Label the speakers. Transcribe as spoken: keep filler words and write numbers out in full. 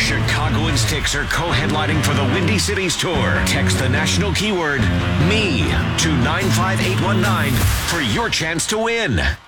Speaker 1: Chicago and Styx are co-headlining for the Windy Cities Tour. Text the national keyword, ME, to nine five eight one nine for your chance to win.